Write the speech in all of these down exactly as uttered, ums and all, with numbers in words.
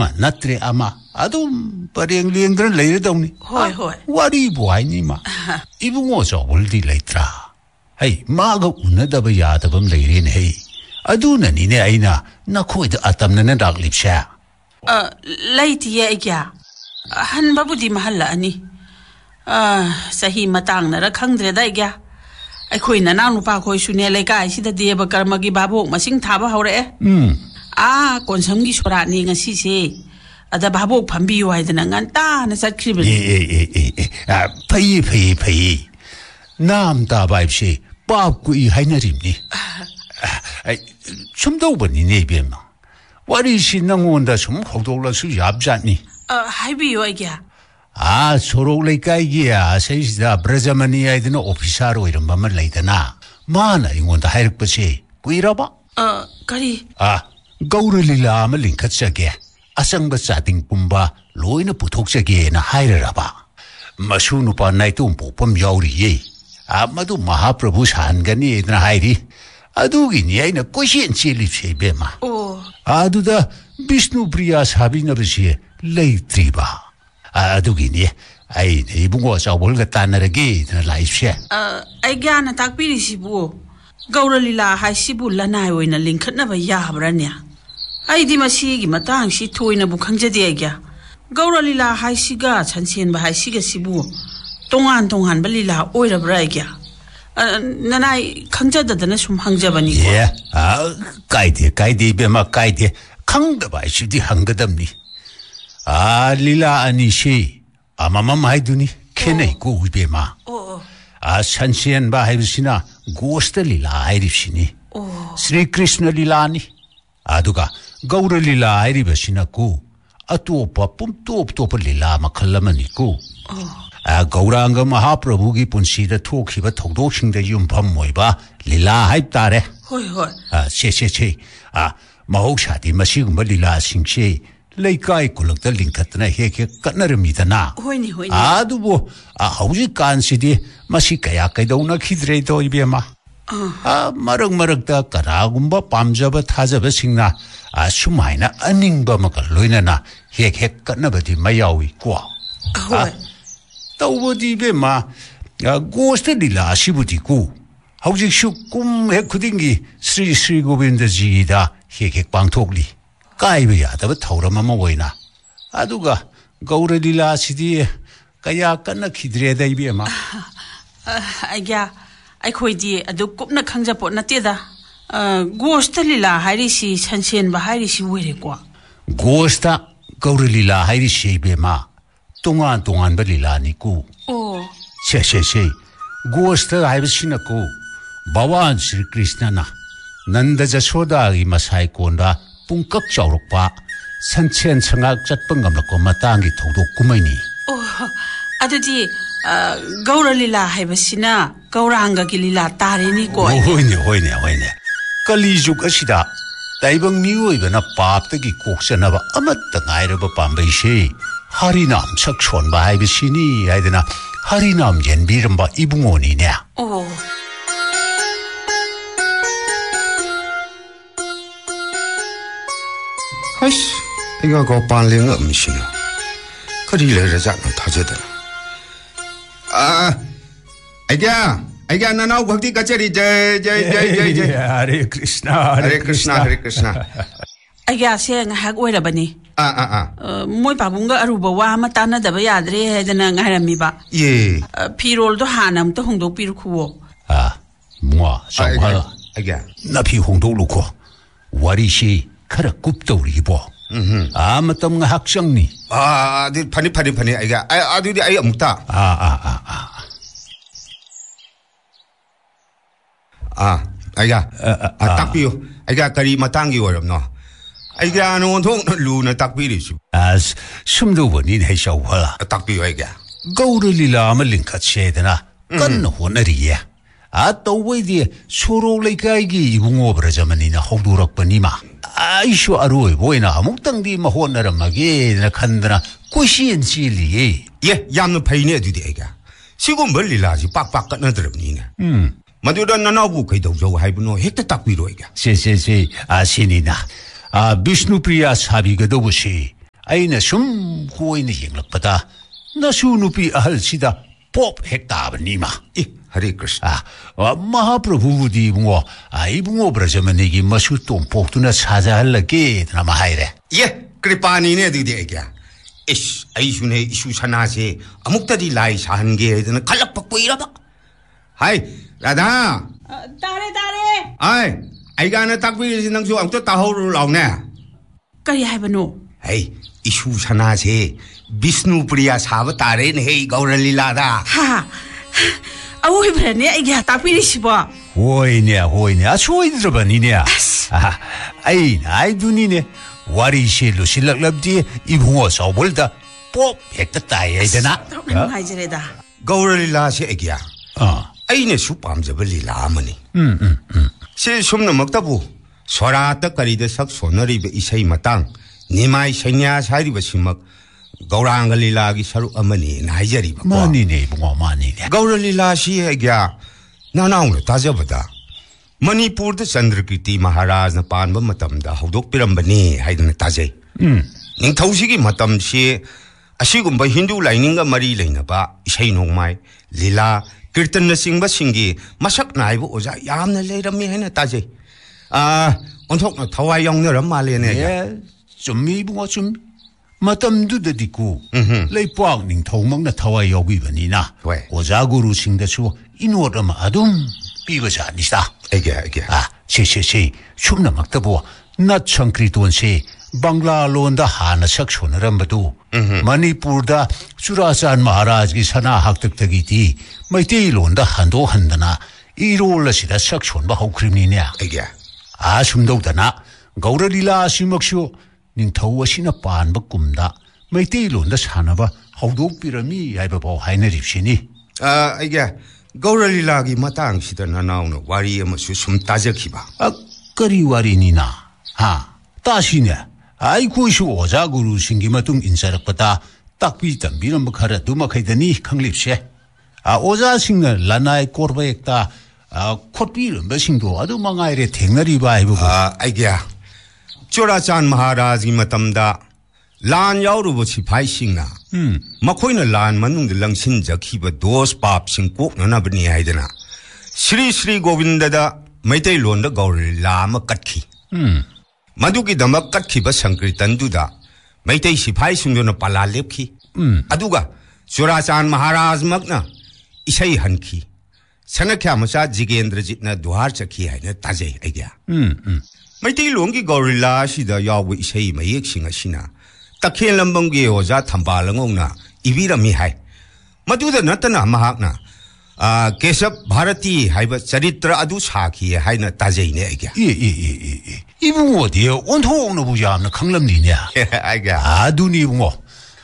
ꯑꯃ ꯅꯠꯇ꯭ꯔꯦ ꯑꯃ ꯑꯗꯨꯝ ꯄꯔꯦꯡ ꯂꯦꯡꯗꯅ ꯂꯩꯔꯗꯧꯅꯤ ꯍꯣꯏ ꯍꯣꯏ ꯋꯥꯔꯤꯕꯨ ꯍꯥꯏꯅꯤꯃ 이붕어 저울디 레이트라 헤이 마가 우나다바 야다밤 레이린 헤이 아두나니네 아이나 나코이드 아땀나는 락립샤 어 레이티에 이기야 한바부디 마할라니 아 사히 마땅나라 ꯈꯪꯗ꯭ꯔꯦꯗ 이기야 ꯑꯩꯈꯣꯏꯅ ꯅꯥꯎ ꯅꯨꯄꯥ ꯈꯣꯏꯁꯨꯅꯦ ꯂꯩꯀꯥꯏꯁꯤꯗ ꯗꯦꯕ ꯀꯔꯃꯒꯤ ꯚꯥꯕꯣꯛ ꯃꯁꯤꯡ ꯊꯥꯕ ꯍꯧꯔꯛꯑꯦ ꯎꯝ ꯑꯥ ꯀꯣꯟꯁꯝꯒꯤ ꯁꯣꯔꯥꯠꯅꯤ ꯉꯁꯤꯁꯦ ꯑꯗ ꯚꯥꯕꯣꯛ ꯐꯝꯕꯤꯌꯨ ꯍꯥꯏꯗꯅ ꯉꯟꯇꯥꯅ ꯆꯠꯈ꯭ꯔꯤꯕꯅꯤ ꯑꯦ ꯑꯦ ꯑꯦ ꯑꯦ ꯐꯩꯌꯦ ꯐꯩꯌꯦ ꯐꯩꯌꯦ ꯅꯥꯝ ꯇꯥꯕ ꯍꯥꯏꯕꯁꯦ ꯄꯥꯞ ꯀꯨꯏ ꯍꯥꯏꯅꯔꯤꯕꯅꯤ ꯁꯨꯝ ꯇꯧꯕꯅꯤꯅꯦ ꯏꯕꯦꯝꯃ ꯋꯥꯔꯤꯁꯤ ꯅꯪꯉꯣꯟꯗ ꯁꯨꯝ ꯍꯧꯗꯣꯛꯂꯁꯨ ꯌꯥꯕꯖꯥꯠꯅꯤ ꯍꯥꯏꯕꯤꯌꯨ ꯑꯩꯒꯤ 아, 소록 레이카이기야. 세이시다 브라자마니 아이드는 오피사로 이런 밤을 레이드나. 마나 이건다 하이륵버시. 꾸이라봐? 어, 가리. 아, 가우르릴라 아마 링크자게. 아상바 사딩 뿜바 로이나 부톡자게나 하이르라봐. 마슈누파 나이트 봄봄 여우리예. 아마도 마하프라부 산가니 에드나 하이리. 아두기니 아이나 꼬시엔 찔립시 베마. 오. 아두다 비스누프리아 사비나버시 레이트리바. 아두기니 아이 이붕어 저볼가 따나르기 라이프샤 어 아이가나 딱비리시부 가우랄리라 하시부 라나이 오이나 링크나바 야브라냐 아이디 마시기 마땅시 토이나부 강제디 아이가 가우랄리라 하시가 찬시엔바 하시가 시부 동안 동안 발리라 오이라브라 아이가 나나이 강자다다나 좀 항자바니 예 아 까이디 까이디 베마 까이디 강다바 시디 한거담니 아 릴라 아니시 아마맘 하이두니 케네이고 우베마 아 산시엔바 하이브시나 고스트 릴라 하이립시니 스리 크리스나 릴라니 아두가 가우르 릴라 하이리버시나고 아투오파 뿜투오프토파 릴라 마칼라마니고 아 가우랑가 마하프라부기 본시다 토키바 통도싱다 윤밤 모이바 릴라 하이브따레 호이 호이 아 셰셰셰 아 마옥샤디 마시구마 릴라 싱시 레이카이 굴럭다 링크트나 헤케 끝나릅니다나 호이니 호이니 아두보 아 하우지간시디 마시 가야 가이도나 키드레도 이베마 아 마럭마럭다 까라군바 밤잡아 타잡아 싱나 아 수마이나 아닝바 마가 로이나나 헤케 끝나버디 마야위 과 호이 떠버디 베마 아 고스트리라 시부디고 하우지슈 꿈해 쿠딩기 스리 스리 고빈드지다 헤케 방톡리 까이베야다바 타우라마마 보이나 아두가 가우르릴라 시디 까야 까나 키드레다 이비에마 아이야 아이코이디 아두 꼽나 강자포 나때다 어 고스트릴라 하이리시 산시엔바 하이리시 왜레고 고스타 가우르릴라 하이리시 이베마 동안 동안 벌릴라니고 오 셰셰셰 고스타 하이비시나고 바완 श्री कृष्ण나 नंद जसोदा 이 마사이 꼰다 뿡깍 자우록바 산첸 청악 잣뻥 감락고 마땅히 도도 꾸마이니 오 아드지 가우랄리라 하이바시나 가우랑가기 릴라 따리니고 호이네 호이네 호이네 칼리죽 아시다 다이방 미오이바나 밥득이 꼭서나바 아마따 나이러바 밤베시 하리남 척촌바 하이바시니 아이드나 하리남 옌비름바 이붕오니네 오 아이씨, 이거 그 반랭 음식이야. 그리래 자는 타제더라. 아, 아이야, 아이야, 나 나우 거기 가짜리 제제제제제. 하레 크리스나, 하레 크리스나, 하레 크리스나. 아이야, 세 ngahak 오이라바니. 아, 아, 아. 어, 모이 바bun가 아루바 와 마타나다바 야드레 해드나 ngaram이바. 예. 피롤도 하나부터 홍도 피르쿠오. 아, 뭐, 정말. 아이야. 나피 홍도 놓고 와리시 카라 굽도리보. 아무튼 학생니. 아, 아디 파니 파니 파니 아이가 아 아디 아이 묵다. 아, 아, 아, 아. 아, 아이가 아 딱비요. 아이가 거리 마땅히 어렵노. 아이가 너 통 루나 딱비리시. 아, 숨도 버니 해셔와. 딱비요 아이가. 가우르릴라마 링카체드나 건 호너리야. 아, 또 왜디 소로레카이기 이붕어 브라자마니나 호두럭버니마. 아이쇼 아루이 보이나 아묵땅디 마 호너라마게 나 칸드나 꼬시엔 실리. 예, 얌노 파이네 어디디 아이가. 시고 멀리라지 빡빡 끝나더럽니네. 음. 마두라 나나부 그이도저 하이브노 핵다 딱비로 아이가. 세세세 아시니나. 아 비스누프리아 사비가도부시. ꯑꯩꯅ ꯁꯨꯝ ꯀꯣꯏꯅ ꯌꯦꯡꯂꯛꯄꯗ ꯅꯁꯨ ꯅꯨꯄꯤ ꯑꯍꯜꯁꯤꯗ ꯄꯣꯞ ꯍꯦꯛ ꯇꯥꯕꯅꯤꯃ ꯏ ꯍꯔꯦ ꯀ꯭ꯔꯤꯁꯅ ꯃꯍꯥꯄ꯭ꯔꯚꯨꯕꯨꯗꯤ ꯏꯕꯨꯡꯉꯣ ꯏꯕꯨꯡꯉꯣ ꯕ꯭ꯔꯖꯃꯅꯤꯒꯤ ꯃꯁꯨ ꯇꯣꯝꯄꯣꯛꯇꯨꯅ ꯁꯥꯖꯍꯜꯂꯒꯦꯗꯅ ꯑꯃ ꯍꯥꯏꯔꯦ ꯌꯦ ꯀ꯭ꯔꯤꯄꯥꯅꯤꯅꯦ ꯑꯗꯨꯗꯤ ꯑꯩꯒ 이씨, 아이슈네 이슈 사나세 아묵다디 라이 사한게 되는 칼락박 보이라봐. 하이, 라다. 따레 따레. 아이, 아이가 하나 딱 보이지 낭수 아무도 따호를 나오네. 까리 하이바노. 에이, 이슈 사나세 비스누 프리야 사바 따레네 헤이 가오랄리라다. 하. 아우 이브라네 이게 딱 보이시봐. 호이네, 호이네. 아, 소이드러바니네. 아, 아이, 아이두니네. 와리실로 실락랍디 이붕어 서볼다 뽀 백다 따야 되나? 하이즈레다. 가오랄리라세 애기야. 어. 아이네 수밤잡을 리라머니. 음, 음, 음. 시 숨는 먹다부 소라따 까리데 석 소너리베 이세이 마땅 니마이 생야 사리베 심먹 가오랑갈리라기 서루 어머니 나이저리바. 마니네 붕어 마니네. 가오랄리라시 애기야. 나나오로 다져보다. मणिपुर चंद्रकीर्ति महाराज ने पानब मतमदा हौदोकपिरंबनी हाइदन ताजे निंथौसिगी मतमसे असिगुंबा हिंदू लाइनिंग मरी लेनबा इसै नोंमाय लीला कीर्तन सिंगबा सिंगी मसक नाइबो ओजा यामना लेरमी हैना ताजे आ ओंथोकना थवाय यौनरम मालेने ए चुम्मी बुंगो चुम मतमदुददिकु लेपाक निंथौमंगना थवाय यौबिबनिना ओजा गुरु सिंगदसु इनोदमा अदुम पिबजानिसा एगे एगे 아, 시시시 춤나 막다보 나 청크리돈시 방라 론다 하나 석소너럼바도 머니푸르다 수라산 마하라즈기 사나 학득득이디 마이테이 론다 한도 한다나 이롤라시다 석소न바 호크림니냐 एगे 아 숨도다나 가우라릴라 시먹쇼 닝터워시나 반바 꿈다 마이테이 론다 사나바 호독비라미 야이바보 하이너립시니 아 एगे 가오랄리라기 마땅시다 나나오노 와리 아무수 숨 따적히바. 아, 거리 와리니나. 하, 따시네. 아이쿠이슈 오자구루 신기마뚱 인사락바다 딱비 담비는 뭐카라 두마카이더니 강립세. 아, 오자싱은 라나이 꼬르바액다 아, 콧비는 몇싱도 아주 망아이레 댕나리 바이브고. 아, 아이기야. 쪼라짠 마하라지 마tam다 란 야우르보 시파이싱나. 음. 마코이는 란 만능들 랑신적히바 도스 밥싱 꼭 너나버니 하이드나. श्री श्री गोविंददा मैतै लोन गौरलीला कटखी मधुकी दमक कटखीब संकीर्तनदुदा मैतै सिपाही सिंगदुना पाला लेपखी अदुगा चुराचान महाराज मगना इसै हनखी सनख्या मचा जिगेंद्रजितना दुहार चखी हाइना ताजै आइग्या मैतै लोनगी गौरलीला सिदा याव इसै मयेक सिंग असिना तखेन लंबंगी ओजा थंबालंगोंना इबिरमी हाय मधुदा नतना महाकना 아 केशव भारती 하이바 चरित्र अदु साखी 하이나 ताजेने आइग्या 예 예 예 이붕어디 온통노 부자나 강lâm 니냐 아이가 아두니 붕어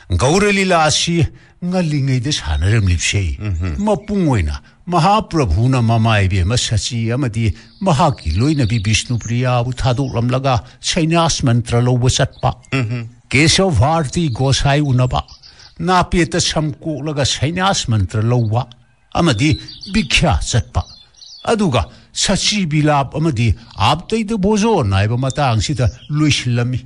가우랄리라시 ngalingayda sanaram lipshay mapungoyna mahaprabhuna mamaibye masachi amadi mahaki loina bi Vishnu Priya bu thadoklamlaga sainyas mantra loba chatpa Keshav Bharati Gosai unaba napeta samkoklaga sainyas mantra loba amadi bhikkya chatpa aduga sachi bilap amadi aptaida bozo naiba matangsida loisilami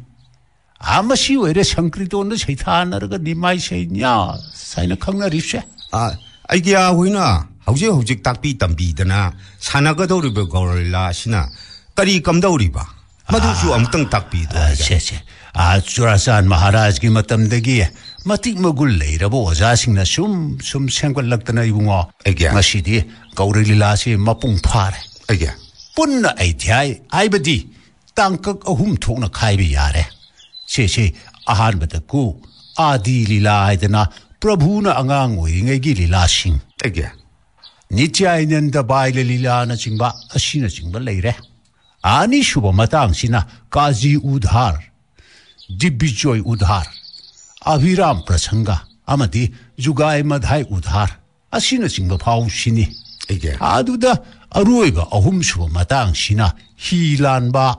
아마시 외래 성크리도는 세타나르가 니마이 세냐 사이나 강나리세 아 아이기야 호이나 하우제 호직 딱비 담비드나 사나가도르베 거울라시나 까리 감다우리바 마두수 엄청 딱비도 아 세세 아 주라산 마하라즈기 마탐데기 마틱 먹을 레이라보 오자싱나 숨숨 생각락다나 이붕어 아이기야 마시디 거울릴라시 마뿡 파레 아이기야 뿐나 아이디아이 아이바디 땅극 어훔 통나 카이비 야레 세세 아한바다고 아디 릴라이드나 프라부나 앙앙 오잉에기 릴라싱 에게 니치아이는다 바일레 릴라나 징바 아시나 징바 레이레 아니 슈바 마땅시나 까지 우드하르 디비조이 우드하르 아비람 프라상가 아마디 주가이 마다이 우드하르 아시나 징바 파우시니 에게 아두다 아루이바 어훔 슈바 마땅시나 히란바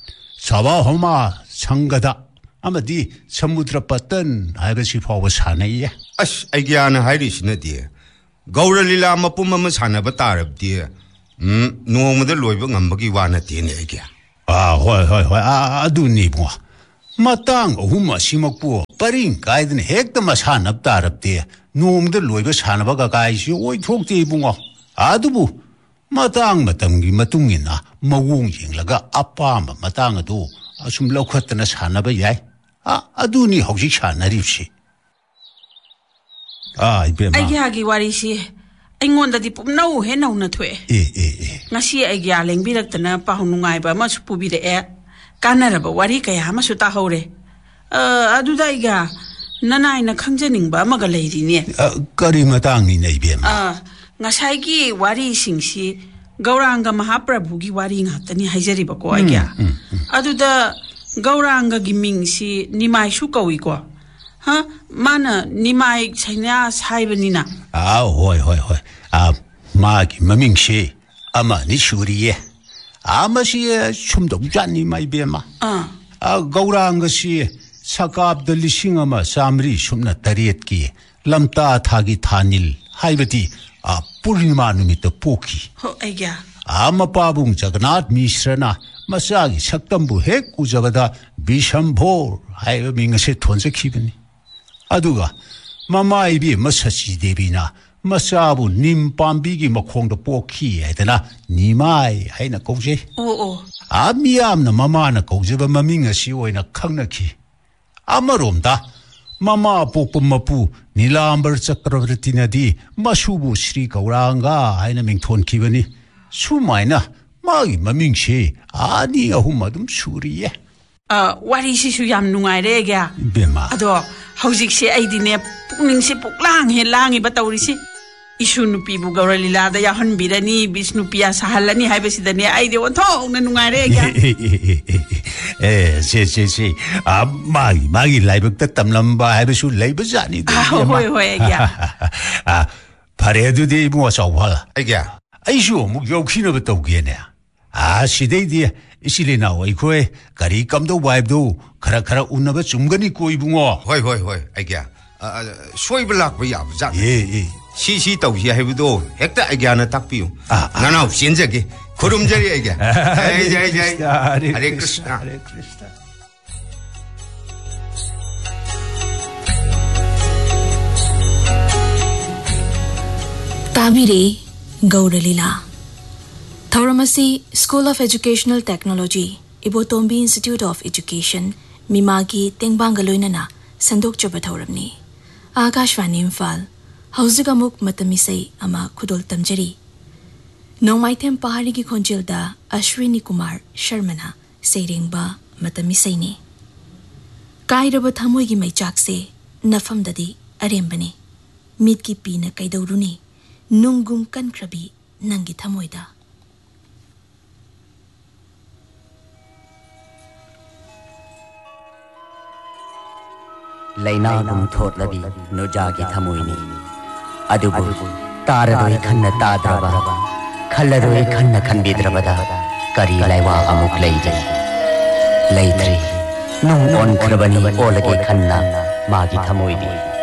사바호마 상가다 아마디 서무드라 빠떤 아이것이 파워 사나이야 아시 아이기야나 하이리시나디 가우랄릴라 마뿜마 사나바 따랍디 음 노모데 로이버 ngamba기 와나티네 아이기야 아 호이 호이 호이 아 아두니 뭐 matang ohuma simakpo paring kaidin hekta masanap tarapte nomda loiba sanaba ka kaisi oi thokte bungo adubu matang matamgi matungina mawung yinglaga apama matang adu asum lokhatna sanaba yai a aduni hojik sanaripsi ai bema ai ya gi wari si ai ngonda di pumnau he nau na thwe e e e ngasi ai ya lengbirak tana pa hunungai ba ma supu bi de e kanaraba wari kaya ma su ta hore uh aduda iga nanai na khangjaning ba maga leiri ne kari matang ni nei bema ah ngasai gi wari singsi gauranga mahaprabhu gi wari ngatani haijari ba ko agya aduda gauranga gi mingsi nimai su kawi ko ha mana nimai chaina saibani na ah hoi hoi hoi ah ma gi mamingsi ama ni shuriye ama si chumdok jani mai bema ah ah gauranga si sakab da lising ama samri sumna tariet ki lamta thagi thanil haibati a purnima numita poki ho agya ama pabung jagannath misrana masagi saktambu hek ujabada bishambhor haiba mingase thonse khibani aduga mama ibi masachi debina masabu nim pambi gi makhongda poki haidana nimai haina koje o o amiyamna mama na kojeba maming asi oina khangnaki amaromda mama popu mapu nilambar chakravarti nadi masubu Sri Gauranga haina mingthon kibani sumaina magi maming se ani ahum adum suriye ah wari si su yam nungai re gya bema ado hojik se ai dine pukning se puklang he langi ba tawri si isu nupi bu gauralila da ya han birani bisnu piya sahalani hai besi dane ai de wonthong na nungai re gya eh se se se a magi magi laibak ta tamlamba hai besu laiba jani de hoi hoi gya a phare du de mu saw wala agya aishu mu yokhina ba tawge ne a sidai di isilena oi khoi kari kamdo vibe do khara khara unaba chumgani koi bungo hoi hoi hoi agya soibla ba ya ba eh eh si si tawsi haibudo hekta agya na takpiu nanau sinjage khurumjari agya jai jai jai hare krishna hare krishna tabire gauralila Thauramasi School of Educational Technology Ibotombi Institute of Education Mimagi Tengbangaloinana Sandok Choba Thauramni Akashvani Imphal Hauzigamuk Matamisai Ama Khudol Tamjari Nongmaithem Pahari gi Khonjelda Ashwini Kumar Sharmana Seirengba Matamisai ni Kairaba Thamoi gi Maichakse Nafamdadi Arembani Mitki Pina Kaidoruni Nungum Kankrabi Nangi Thamoida Lainagum thotlabi nojagi thamoini adubu taradoi khanna tadraba khalladoi khanna khanbidrabada kari laiwa amuk leijai leitri nung on khrabani olage khanna magi thamoidi